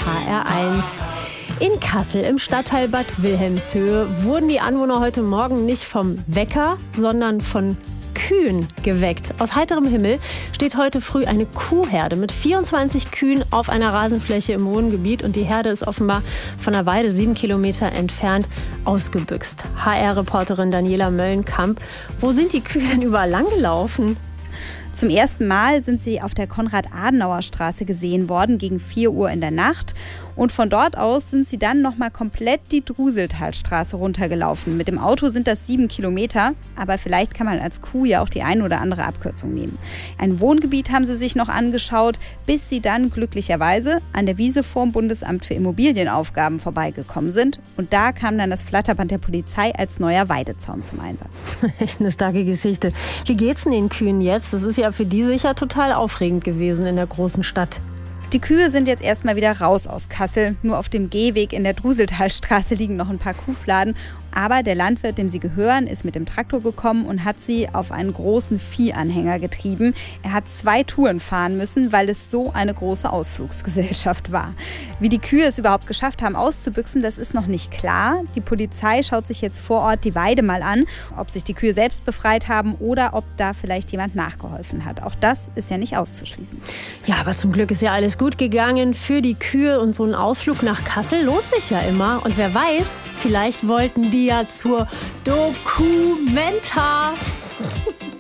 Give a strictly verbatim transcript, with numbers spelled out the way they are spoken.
H R eins. In Kassel im Stadtteil Bad Wilhelmshöhe wurden die Anwohner heute Morgen nicht vom Wecker, sondern von Kühen geweckt. Aus heiterem Himmel steht heute früh eine Kuhherde mit vierundzwanzig Kühen auf einer Rasenfläche im Wohngebiet und die Herde ist offenbar von der Weide sieben Kilometer entfernt ausgebüxt. H R-Reporterin Daniela Möllenkamp, wo sind die Kühe denn überall langgelaufen? Zum ersten Mal sind sie auf der Konrad-Adenauer-Straße gesehen worden, gegen vier Uhr in der Nacht. Und von dort aus sind sie dann nochmal komplett die Druseltalstraße runtergelaufen. Mit dem Auto sind das sieben Kilometer, aber vielleicht kann man als Kuh ja auch die eine oder andere Abkürzung nehmen. Ein Wohngebiet haben sie sich noch angeschaut, bis sie dann glücklicherweise an der Wiese vorm Bundesamt für Immobilienaufgaben vorbeigekommen sind. Und da kam dann das Flatterband der Polizei als neuer Weidezaun zum Einsatz. Echt eine starke Geschichte. Wie geht's denn den Kühen jetzt? Das ist ja für die sicher total aufregend gewesen in der großen Stadt. Die Kühe sind jetzt erstmal wieder raus aus Kassel. Nur auf dem Gehweg in der Druseltalstraße liegen noch ein paar Kuhfladen. Aber der Landwirt, dem sie gehören, ist mit dem Traktor gekommen und hat sie auf einen großen Viehanhänger getrieben. Er hat zwei Touren fahren müssen, weil es so eine große Ausflugsgesellschaft war. Wie die Kühe es überhaupt geschafft haben, auszubüchsen, das ist noch nicht klar. Die Polizei schaut sich jetzt vor Ort die Weide mal an, ob sich die Kühe selbst befreit haben oder ob da vielleicht jemand nachgeholfen hat. Auch das ist ja nicht auszuschließen. Ja, aber zum Glück ist ja alles gut gegangen für die Kühe und so ein Ausflug nach Kassel lohnt sich ja immer. Und wer weiß, vielleicht wollten die ja zur Documenta.